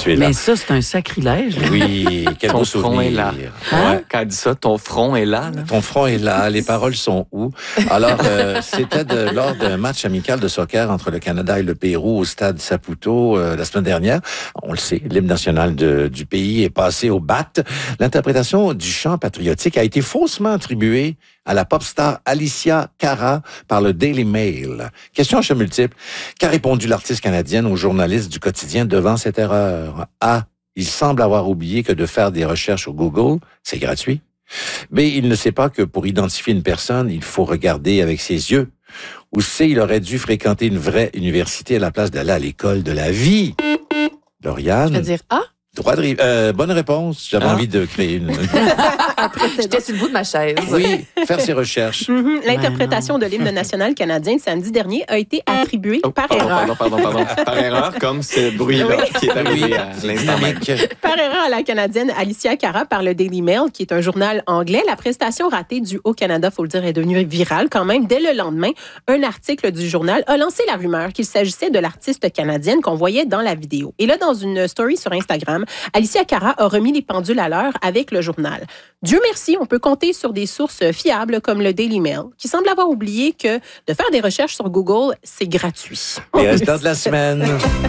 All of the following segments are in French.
tu es là. Mais ça, c'est un sacrilège. Oui, quel beau souvenir. Ton front est là. Ouais. Quand elle dit ça, ton front est là. Ton front est là, les paroles sont où? Alors, c'était lors d'un match amical de soccer entre le Canada et le Pérou au stade Saputo la semaine dernière. On le sait, l'hymne national du pays est passé au bat. L'interprétation du chant patriotique a été faussement attribuée à la pop star Alicia Cara par le Daily Mail. Question à choix multiple. Qu'a répondu l'artiste canadienne aux journalistes du quotidien devant cette erreur? A. Il semble avoir oublié que de faire des recherches sur Google, c'est gratuit. B. Il ne sait pas que pour identifier une personne, il faut regarder avec ses yeux. Ou C. Il aurait dû fréquenter une vraie université à la place d'aller à l'école de la vie. Lauriane? Je veux dire A. Droit de bonne réponse. J'avais envie de créer une... J'étais sur le bout de ma chaise. Oui, faire ses recherches. L'interprétation de l'hymne national canadien samedi dernier a été attribuée par erreur. Pardon. Par erreur, comme ce bruit-là qui est arrivé à l'instant même. Par erreur à la Canadienne Alicia Cara par le Daily Mail, qui est un journal anglais. La prestation ratée du Haut-Canada, faut le dire, est devenue virale quand même. Dès le lendemain, un article du journal a lancé la rumeur qu'il s'agissait de l'artiste canadienne qu'on voyait dans la vidéo. Et là, dans une story sur Instagram, Alicia Cara a remis les pendules à l'heure avec le journal. Dieu merci, on peut compter sur des sources fiables comme le Daily Mail, qui semble avoir oublié que de faire des recherches sur Google, c'est gratuit. Les restants de la semaine.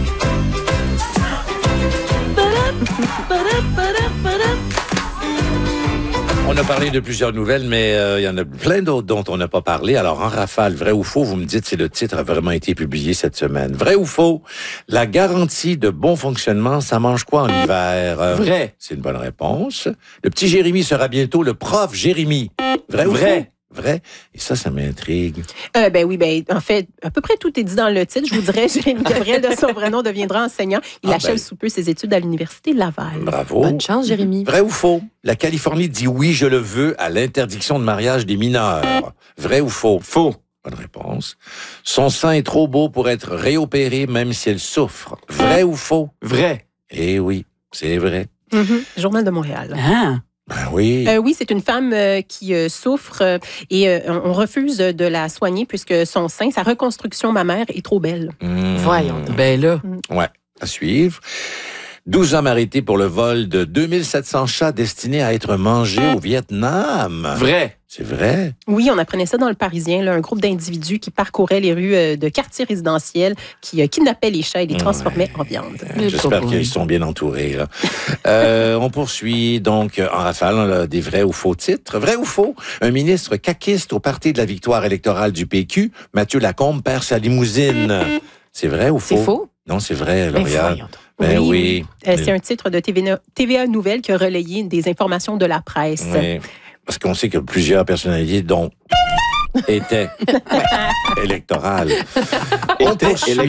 On a parlé de plusieurs nouvelles, mais il y en a plein d'autres dont on n'a pas parlé. Alors, en rafale, vrai ou faux, vous me dites si le titre a vraiment été publié cette semaine. Vrai ou faux, la garantie de bon fonctionnement, ça mange quoi en hiver? Vrai. C'est une bonne réponse. Le petit Jérémy sera bientôt le prof Jérémy. Vrai ou faux? Vrai. Et ça m'intrigue. En fait, à peu près tout est dit dans le titre. Je vous dirais, Jérémy Gabriel, de son vrai nom, deviendra enseignant. Il achève sous peu ses études à l'Université Laval. Bravo. Bonne chance, Jérémy. Vrai ou faux? La Californie dit oui, je le veux à l'interdiction de mariage des mineurs. Vrai ou faux? Faux. Bonne réponse. Son sein est trop beau pour être réopéré même si elle souffre. Vrai ou faux? Vrai. Eh oui, c'est vrai. Journal de Montréal. Ah. Ben oui. Oui, c'est une femme qui souffre et on refuse de la soigner puisque son sein, sa reconstruction mammaire est trop belle. Voyons donc. Ben là. Ouais, à suivre. 12 hommes arrêtés pour le vol de 2700 chats destinés à être mangés au Vietnam. Vrai. C'est vrai? Oui, on apprenait ça dans Le Parisien, là, un groupe d'individus qui parcouraient les rues de quartiers résidentiels, qui kidnappaient les chats et les transformaient en viande. J'espère qu'ils sont bien entourés. Là. On poursuit donc en rafale des vrais ou faux titres. Vrai ou faux? Un ministre caquiste au Parti de la victoire électorale du PQ, Mathieu Lacombe, perd sa limousine. C'est vrai ou faux? C'est faux? Non, c'est vrai, Lauriane. Ben oui. C'est un titre de TVA Nouvelles qui a relayé des informations de la presse. Oui. Parce qu'on sait que plusieurs personnalités, dont étaient électorales. On poursuit.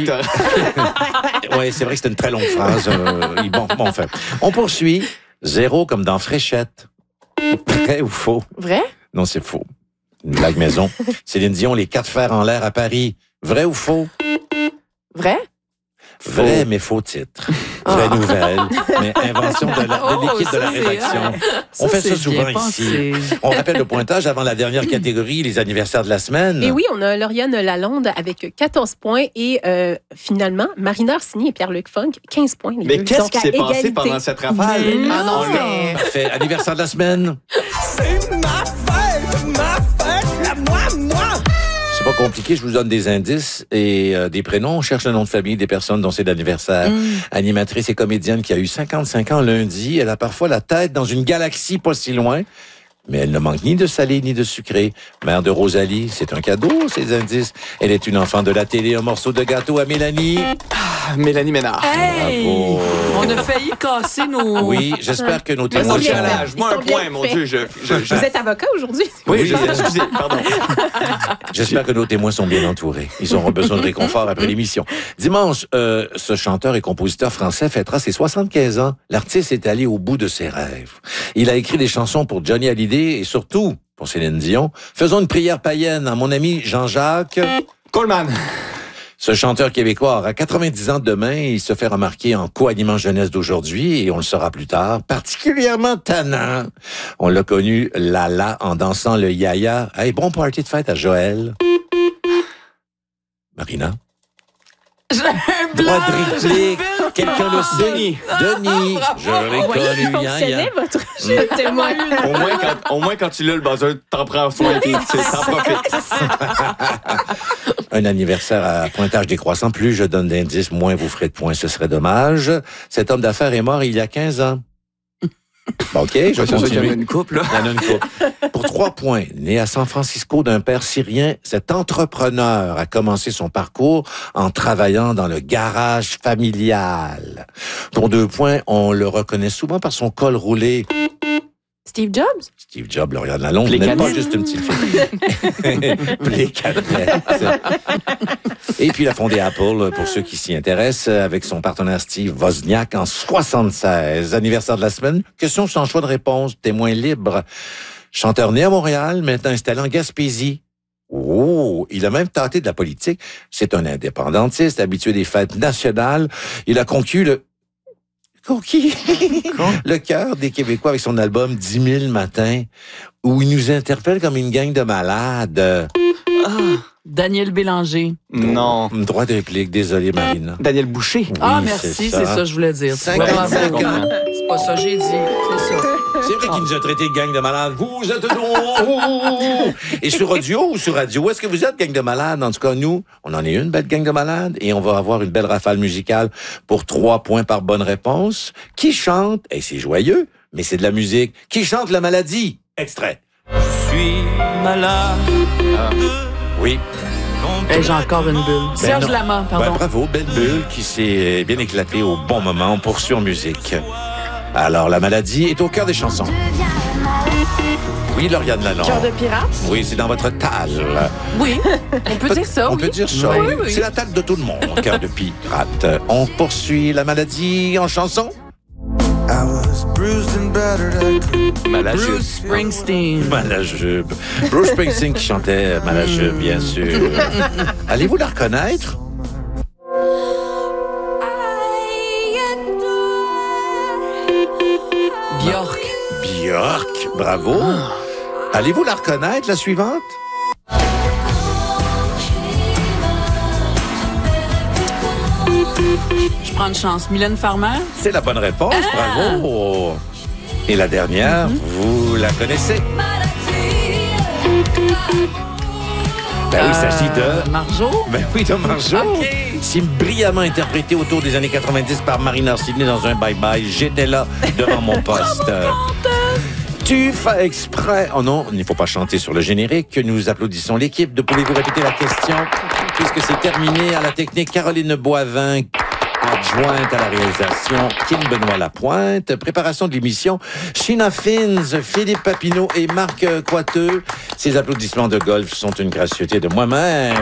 Oui, c'est vrai que c'était une très longue phrase. Enfin. On poursuit. 0 comme dans Fréchette. Vrai ou faux? Vrai? Non, c'est faux. Une blague maison. Céline Dion, les 4 fers en l'air à Paris. Vrai ou faux? Vrai? Vrai, mais faux titre. Vraie nouvelle, mais invention de l'équipe de la rédaction. On fait ça souvent ici. On rappelle le pointage avant la dernière catégorie, les anniversaires de la semaine. Et oui, on a Lauriane Lalonde avec 14 points et finalement, Marina Orsini et Pierre-Luc Funk, 15 points. Mais qu'est-ce qui s'est passé pendant cette rafale? Ah non, mais... Parfait. Anniversaire de la semaine. C'est ma fête, la moi. C'est pas compliqué, je vous donne des indices et des prénoms. On cherche le nom de famille des personnes dont c'est l'anniversaire. Animatrice et comédienne qui a eu 55 ans lundi. Elle a parfois la tête dans une galaxie pas si loin. Mais elle ne manque ni de salé ni de sucré. Mère de Rosalie, c'est un cadeau, ces indices. Elle est une enfant de la télé, un morceau de gâteau à Mélanie. Mélanie Ménard. Hey! Bravo. On a failli casser nos... Oui, j'espère que nos témoins... Moi, challenge. Moi, un point, mon Dieu. Vous êtes avocat aujourd'hui? Oui, excusez, pardon. J'espère que nos témoins sont bien entourés. Ils auront besoin de réconfort après l'émission. Dimanche, ce chanteur et compositeur français fêtera ses 75 ans. L'artiste est allé au bout de ses rêves. Il a écrit des chansons pour Johnny Hallyday et surtout pour Céline Dion. Faisons une prière païenne à mon ami Jean-Jacques Coleman. Ce chanteur québécois aura 90 ans demain. Il se fait remarquer en co-animant jeunesse d'aujourd'hui et on le saura plus tard. Particulièrement tannant. On l'a connu Lala en dansant le yaya. Hey, bon party de fête à Joël. Marina? J'ai un blanc. Droit de réplique. Quelqu'un le sait. Denis. Je l'ai Vous voyez qu'il connu, fonctionnait, votre jeu de témoin. Au moins, quand tu l'as, le buzzer, t'en prends soin, t'en profites. Un anniversaire à pointage décroissant. Plus je donne d'indices, moins vous ferez de points. Ce serait dommage. Cet homme d'affaires est mort il y a 15 ans. Bon, OK, je C'est sûr qu'il y en a continue. une couple, là. Il y en a une couple. Pour 3 points, né à San Francisco d'un père syrien, cet entrepreneur a commencé son parcours en travaillant dans le garage familial. Pour 2 points, on le reconnaît souvent par son col roulé. Steve Jobs? Steve Jobs, le regarde la longue, Les n'est pas canettes. juste une petite fille. Les canettes. Et puis, il a fondé Apple, pour ceux qui s'y intéressent, avec son partenaire Steve Wozniak en 76. Anniversaire de la semaine. Question sans choix de réponse. Témoin libre. Chanteur né à Montréal, maintenant installé en Gaspésie. Oh, il a même tenté de la politique. C'est un indépendantiste, habitué des fêtes nationales. Il a conquis le cœur des Québécois avec son album 10 000 matins, où il nous interpelle comme une gang de malades. Daniel Bélanger. Non. Droit de réplique, désolé Marina. Daniel Boucher. Ah, Oui, merci, c'est ça que je voulais dire. 55 ans. C'est pas ça que j'ai dit, c'est ça. C'est vrai qu'il nous a traité de gang de malades. Vous êtes donc... Et sur audio ou sur radio, où est-ce que vous êtes, gang de malades? En tout cas, nous, on en est une belle gang de malades et on va avoir une belle rafale musicale pour 3 points par bonne réponse. Qui chante? Et c'est joyeux, mais c'est de la musique. Qui chante la maladie? Extrait. Je suis malade. Oui. J'ai encore une bulle. Serge non. Lama, Ben, pardon. bravo, belle bulle qui s'est bien éclatée au bon moment. On poursuit en musique. Alors, la maladie est au cœur des chansons. Oui, Lauriane Lalonde. Cœur de pirate? Oui, c'est dans votre tal. Oui. On peut dire ça, On oui. peut dire ça. Oui, oui. C'est la table de tout le monde, cœur de pirate. On poursuit la maladie en chanson. I was bruised and battered. Malajube. Bruce Springsteen. Malajube. Bruce Springsteen qui chantait Malajube, bien sûr. Allez-vous la reconnaître? Björk. Björk, bravo. Allez-vous la reconnaître, la suivante? Je prends une chance. Mylène Farmer. C'est la bonne réponse, bravo. Et la dernière, vous la connaissez? Ben oui, il s'agit de... Marjo. Ben oui, de Marjo. OK. Si brillamment interprété autour des années 90 par Marina Orsini dans un bye-bye, j'étais là devant mon poste. Tu fais exprès... Oh non, il ne faut pas chanter sur le générique. Nous applaudissons l'équipe de Pouvez-vous répéter la question? Puisque c'est terminé à la technique, Caroline Boivin, adjointe à la réalisation, Kim Benoît Lapointe, préparation de l'émission, Sheena Fins, Philippe Papineau et Marc Coiteux. Ces applaudissements de golf sont une gracieuseté de moi-même.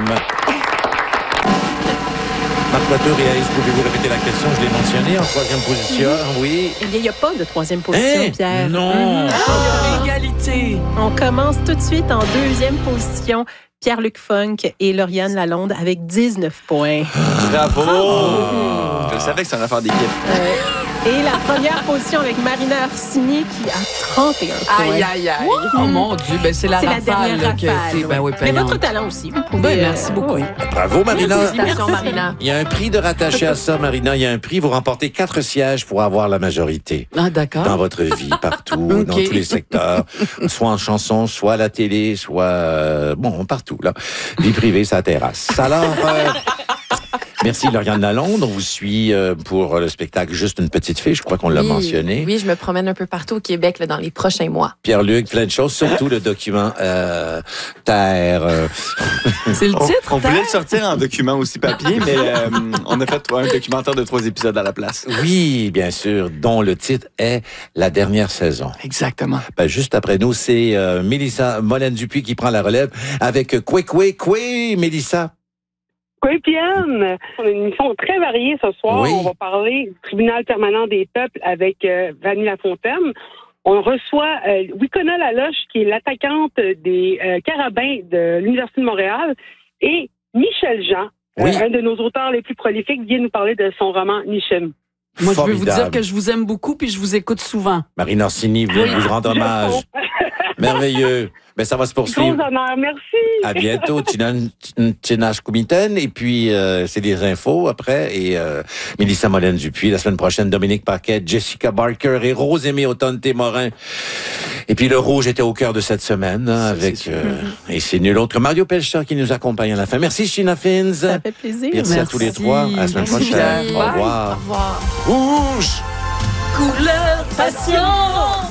Marc Coiteux réalise, pouvez-vous répéter la question? Je l'ai mentionné en 3e position, oui. Eh bien, il n'y a pas de 3e position, Hein? Pierre. Non! Égalité. On commence tout de suite en 2e position. Pierre-Luc Funk et Lauriane Lalonde avec 19 points. Bravo! Je savais que c'est une affaire d'équipe. Et la première position avec Marina Orsini qui a 31 points. Aïe, aïe, aïe. Oh mon Dieu, ben c'est la C'est la rafale dernière là, qui a rafale. été, ben oui, Mais payante. votre talent aussi, vous pouvez... Ben, merci beaucoup. oui. Bravo, Marina. Félicitations, Marina. Il y a un prix de rattaché à ça, Marina. Il y a un prix. Vous remportez 4 sièges pour avoir la majorité. Ah, d'accord. Dans votre vie, partout, Ok. dans tous les secteurs, soit en chanson, soit à la télé, soit bon, partout là. Vie privée, ça terrasse. Alors, merci Lauriane Lalonde. On vous suit pour le spectacle Juste une petite fille. Je crois qu'on l'a mentionné. Oui, je me promène un peu partout au Québec là, dans les prochains mois. Pierre-Luc, plein de choses, surtout le document Terre. C'est le titre? On voulait le sortir en document aussi papier, mais on a fait un documentaire de 3 épisodes à la place. Oui, bien sûr, dont le titre est La dernière saison. Exactement. Ben, juste après nous, c'est Mélissa Molène-Dupuis qui prend la relève avec Koué, Mélissa. Oui, Piane. On a une émission très variée ce soir. Oui. On va parler du tribunal permanent des peuples avec Vanny Lafontaine. On reçoit Wikona Laloche, qui est l'attaquante des Carabins de l'Université de Montréal, et Michel Jean, Oui. un de nos auteurs les plus prolifiques, vient nous parler de son roman Nichem. Moi, je veux vous Formidable. dire que je vous aime beaucoup puis je vous écoute souvent. Marie Orsini vient vous rendre hommage. Merveilleux. Ben, ça va se Gros poursuivre. honneur, merci. À bientôt, Tinash Koumiten. Et puis, c'est des infos après. Et Mélissa Molène-Dupuis. La semaine prochaine, Dominique Paquet, Jessica Barker et Rose-Aimée Automne-Témorin. Et puis, le rouge était au cœur de cette semaine, hein, avec... et c'est nul autre. Mario Pelcha qui nous accompagne à la fin. Merci, Sheena Fins. Ça fait plaisir. Merci à tous les trois. À la semaine Merci, prochaine. Pierre. Au revoir. Au revoir. Rouge! Couleur passion.